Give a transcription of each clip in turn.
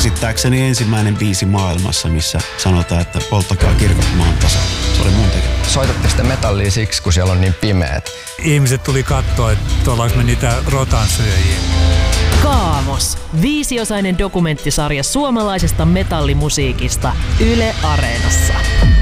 käsittääkseni ensimmäinen biisi maailmassa, missä sanotaan, että polttakaa kirkot maan tasa. Se oli mun tekemä. Soitatte sitä metallia siksi, kun siellä on niin pimeät? Ihmiset tuli katsoa, että ollaanko me niitä rotansyöjiä. Kaamos. 5-osainen dokumenttisarja suomalaisesta metallimusiikista Yle Areenassa.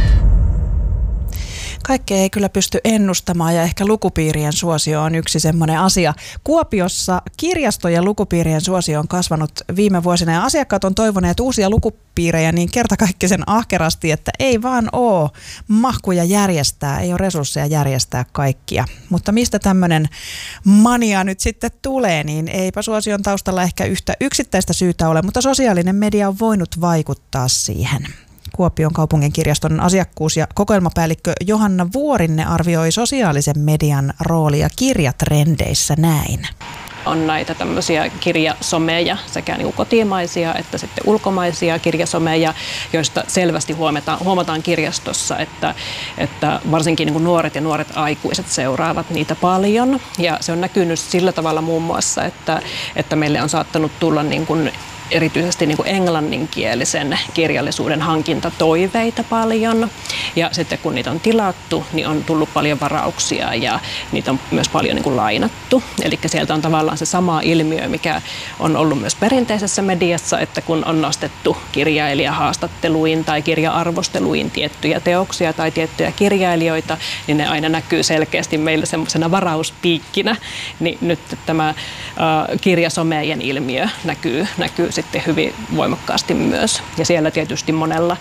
Kaikkea ei kyllä pysty ennustamaan ja ehkä lukupiirien suosio on yksi semmoinen asia. Kuopiossa kirjasto- ja lukupiirien suosio on kasvanut viime vuosina ja asiakkaat on toivoneet uusia lukupiirejä niin kertakaikkisen ahkerasti, että ei vaan ole mahkuja järjestää, ei ole resursseja järjestää kaikkia. Mutta mistä tämmöinen mania nyt sitten tulee, niin eipä suosion taustalla ehkä yhtä yksittäistä syytä ole, mutta sosiaalinen media on voinut vaikuttaa siihen. Kuopion kaupunginkirjaston asiakkuus- ja kokoelmapäällikkö Johanna Vuorinne arvioi sosiaalisen median roolia kirjatrendeissä näin. On näitä tämmöisiä kirjasomeja, sekä niin kotimaisia että sitten ulkomaisia kirjasomeja, joista selvästi huomataan kirjastossa, että varsinkin niin kuin nuoret aikuiset seuraavat niitä paljon. Ja se on näkynyt sillä tavalla muun muassa, että meille on saattanut tulla niin kuin erityisesti niin kuin englanninkielisen kirjallisuuden hankintatoiveita paljon. Ja sitten kun niitä on tilattu, niin on tullut paljon varauksia ja niitä on myös paljon niin kuin lainattu. Eli sieltä on tavallaan se sama ilmiö, mikä on ollut myös perinteisessä mediassa, että kun on nostettu kirjailijahaastatteluin tai kirja-arvosteluin tiettyjä teoksia tai tiettyjä kirjailijoita, niin ne aina näkyy selkeästi meillä semmoisena varauspiikkinä. Niin nyt tämä kirjasomejen ilmiö näkyy sitten hyvin voimakkaasti myös. Ja siellä tietysti monella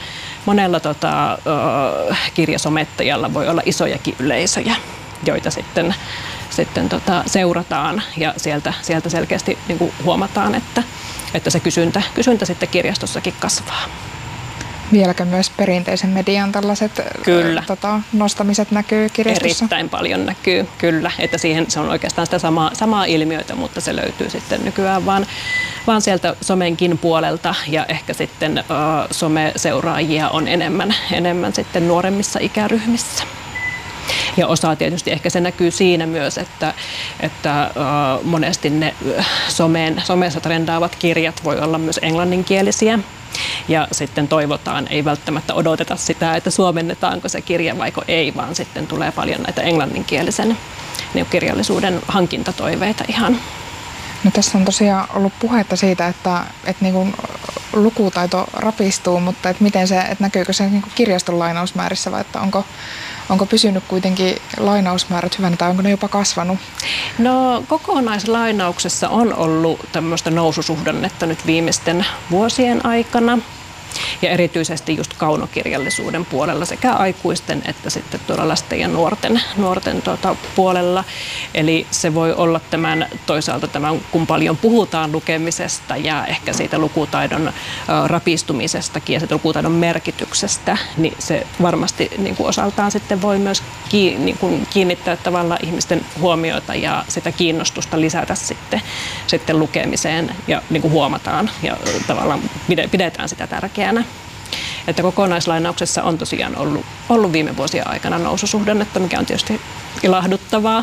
kirjasomettajalla voi olla isojakin yleisöjä, joita sitten seurataan ja sieltä selkeästi niin kuin huomataan, että se kysyntä sitten kirjastossakin kasvaa. Vieläkö myös perinteisen median tällaiset nostamiset näkyy kirjastossa? Erittäin paljon näkyy, kyllä. Että se on oikeastaan sitä samaa ilmiötä, mutta se löytyy sitten nykyään vaan sieltä somenkin puolelta ja ehkä sitten someseuraajia on enemmän sitten nuoremmissa ikäryhmissä. Ja osa tietysti ehkä se näkyy siinä myös, että monesti ne somessa trendaavat kirjat voi olla myös englanninkielisiä. Ja sitten toivotaan, ei välttämättä odoteta sitä, että suomennetaanko se kirja vaiko ei, vaan sitten tulee paljon näitä englanninkielisen kirjallisuuden hankintatoiveita ihan. No tässä on tosiaan ollut puhetta siitä, että niin kuin lukutaito rapistuu, mutta että miten se, että näkyykö se niin kuin kirjaston lainausmäärissä vai että onko pysynyt kuitenkin lainausmäärät hyvänä tai onko ne jopa kasvanut? No kokonaislainauksessa on ollut tämmöistä noususuhdannetta nyt viimeisten vuosien aikana. Ja erityisesti just kaunokirjallisuuden puolella sekä aikuisten että sitten tuolla lasten ja nuorten puolella. Eli se voi olla toisaalta kun paljon puhutaan lukemisesta ja ehkä siitä lukutaidon rapistumisestakin ja siitä lukutaidon merkityksestä, niin se varmasti niin kuin osaltaan sitten voi myös kiinnittää tavallaan ihmisten huomiota ja sitä kiinnostusta lisätä sitten lukemiseen ja niin kuin huomataan ja tavallaan pidetään sitä tärkeänä. Että kokonaislainauksessa on tosiaan ollut viime vuosien aikana noususuhdannetta, mikä on tietysti ilahduttavaa.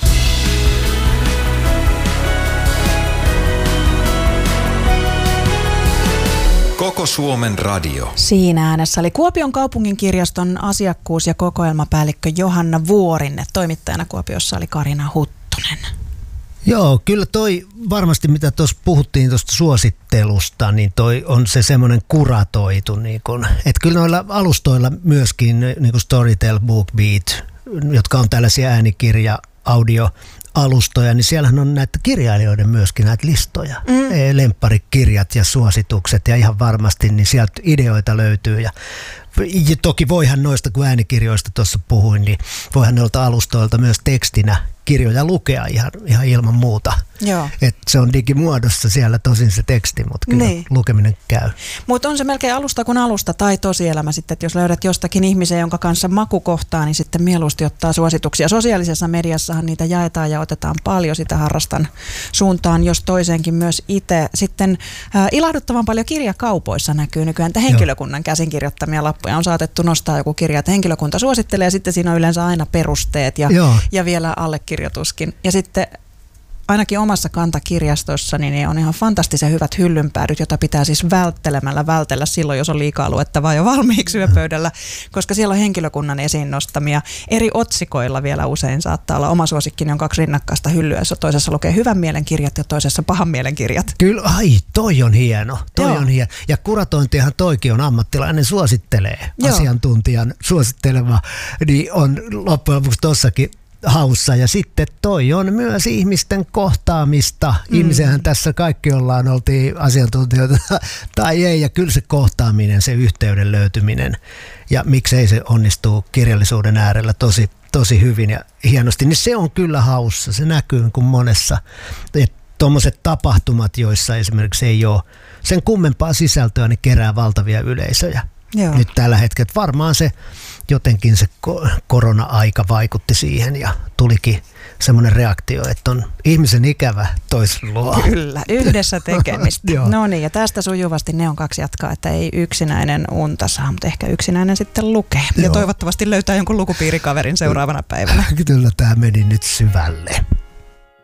Koko Suomen radio. Siinä äänessä oli Kuopion kaupunginkirjaston asiakkuus- ja kokoelmapäällikkö Johanna Vuorinne. Toimittajana Kuopiossa oli Karina Huttunen. Joo, kyllä toi varmasti mitä tuossa puhuttiin tuosta suosittelusta, niin toi on se semmoinen kuratoitu, että kyllä noilla alustoilla myöskin niin kuin Storytel, BookBeat, jotka on tällaisia äänikirja, audioalustoja, niin siellähän on näitä kirjailijoiden myöskin näitä listoja, lempparikirjat ja suositukset ja ihan varmasti niin sieltä ideoita löytyy ja toki voihan noista, kun äänikirjoista tuossa puhuin, niin voihan noilta alustoilta myös tekstinä kirjoja lukea ihan ilman muuta. Et se on digimuodossa siellä tosin se teksti, mutta kyllä lukeminen käy. Mutta on se melkein alusta kuin alusta tai tosielämä sitten, että jos löydät jostakin ihmisen, jonka kanssa maku kohtaa, niin sitten mieluusti ottaa suosituksia. Sosiaalisessa mediassahan niitä jaetaan ja otetaan paljon, sitä harrastan suuntaan, jos toiseenkin myös itse. Sitten ilahduttavan paljon kirjakaupoissa näkyy nykyään, että henkilökunnan käsinkirjoittamia lappuja on saatettu nostaa joku kirja, että henkilökunta suosittelee ja sitten siinä on yleensä aina perusteet ja vielä allekirjoituskin. Ja sitten ainakin omassa kantakirjastossani niin on ihan fantastisen hyvät hyllynpäädyt, jota pitää siis vältellä silloin, jos on liikaa luettavaa jo valmiiksi yöpöydällä, koska siellä on henkilökunnan esiin nostamia. Eri otsikoilla vielä usein saattaa olla. Oma suosikkini on 2 rinnakkaista hyllyä, jossa toisessa lukee hyvän mielen kirjat ja toisessa pahan mielen kirjat. Kyllä, toi on hieno. On hieno. Ja kuratointihan toikin on ammattilainen, suosittelee. Asiantuntijan suositteleva, niin on loppujen lopuksi tossakin haussa. Ja sitten toi on myös ihmisten kohtaamista. Ihmisenhän tässä kaikki oltiin asiantuntijoita tai ei. Ja kyllä se kohtaaminen, se yhteyden löytyminen ja miksei se onnistuu kirjallisuuden äärellä tosi hyvin ja hienosti, niin se on kyllä haussa. Se näkyy kuin monessa. Tuommoiset tapahtumat, joissa esimerkiksi ei ole sen kummempaa sisältöä, niin kerää valtavia yleisöjä. Joo. Nyt tällä hetkellä varmaan se jotenkin se korona-aika vaikutti siihen ja tulikin semmoinen reaktio, että on ihmisen ikävä toisen luo. Kyllä, yhdessä tekemistä. No niin, ja tästä sujuvasti Neon 2 jatkaa, että ei yksinäinen unta saa, mutta ehkä yksinäinen sitten lukee. Joo. Ja toivottavasti löytää jonkun lukupiirikaverin seuraavana päivänä. Kyllä tämä meni nyt syvälle.